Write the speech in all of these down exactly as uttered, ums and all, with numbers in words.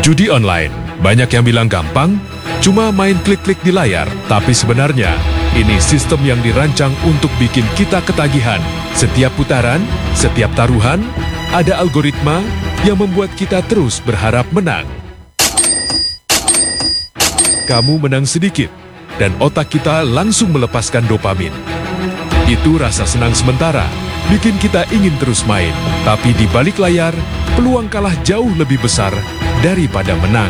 Judi online, banyak yang bilang gampang, cuma main klik-klik di layar. Tapi sebenarnya, ini sistem yang dirancang untuk bikin kita ketagihan. Setiap putaran, setiap taruhan, ada algoritma yang membuat kita terus berharap menang. Kamu menang sedikit, dan otak kita langsung melepaskan dopamin. Itu rasa senang sementara, bikin kita ingin terus main. Tapi di balik layar, peluang kalah jauh lebih besar daripada menang.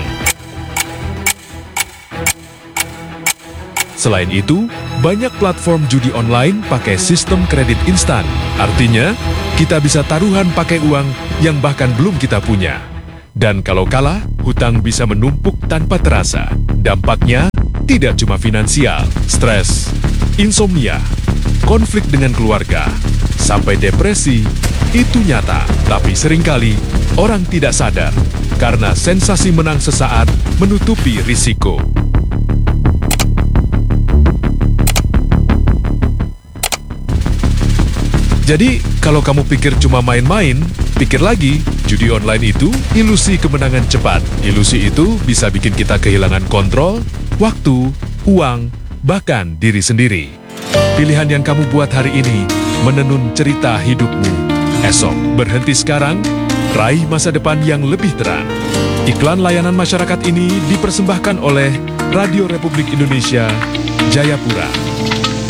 Selain itu, banyak platform judi online pakai sistem kredit instan. Artinya, kita bisa taruhan pakai uang yang bahkan belum kita punya. Dan kalau kalah, hutang bisa menumpuk tanpa terasa. Dampaknya tidak cuma finansial, stres, insomnia, konflik dengan keluarga, sampai depresi. Itu nyata, tapi seringkali orang tidak sadar karena sensasi menang sesaat menutupi risiko. Jadi, kalau kamu pikir cuma main-main, pikir lagi, judi online itu ilusi kemenangan cepat. Ilusi itu bisa bikin kita kehilangan kontrol, waktu, uang, bahkan diri sendiri. Pilihan yang kamu buat hari ini menenun cerita hidupmu esok. Berhenti sekarang, raih masa depan yang lebih terang. Iklan layanan masyarakat ini dipersembahkan oleh Radio Republik Indonesia, Jayapura.